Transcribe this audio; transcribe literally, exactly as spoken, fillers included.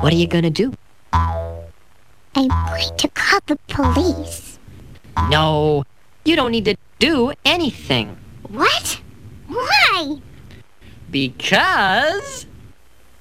What are you gonna do? I'm going to call the police. No, you don't need to do anything. What? Why? Because...